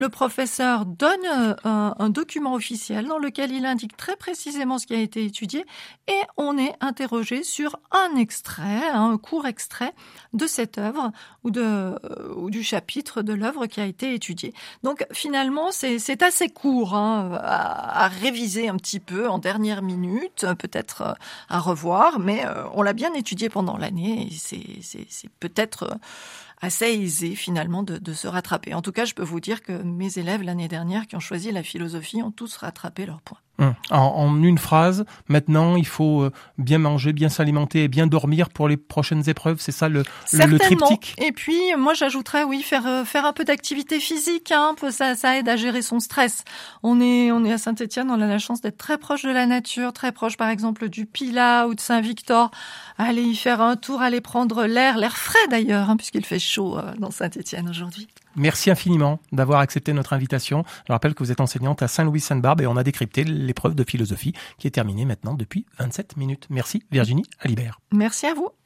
Le professeur donne un document officiel dans lequel il indique très précisément ce qui a été étudié et on est interrogé sur un extrait, un court extrait de cette œuvre ou du chapitre de l'œuvre qui a été étudiée. Donc finalement, c'est assez court à réviser un petit peu en dernière minute, peut-être à revoir, mais on l'a bien étudié pendant l'année et c'est peut-être assez aisé finalement de se rattraper. En tout cas, je peux vous dire que mes élèves l'année dernière qui ont choisi la philosophie ont tous rattrapé leurs points. En une phrase, maintenant, il faut bien manger, bien s'alimenter et bien dormir pour les prochaines épreuves. C'est ça le triptyque. Et puis, moi, j'ajouterais, oui, faire un peu d'activité physique. Ça aide à gérer son stress. On est à Saint-Étienne, on a la chance d'être très proche de la nature, très proche, par exemple, du Pilat ou de Saint-Victor. Allez y faire un tour, aller prendre l'air frais d'ailleurs, puisqu'il fait chaud dans Saint-Étienne aujourd'hui. Merci infiniment d'avoir accepté notre invitation. Je rappelle que vous êtes enseignante à Saint-Louis-Sainte-Barbe et on a décrypté l'épreuve de philosophie qui est terminée maintenant depuis 27 minutes. Merci Virginie Alibert. Merci à vous.